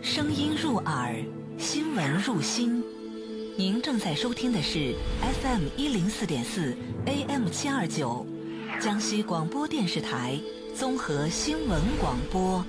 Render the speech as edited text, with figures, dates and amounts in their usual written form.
声音入耳，新闻入心。您正在收听的是 FM 104.4 AM 729江西广播电视台综合新闻广播。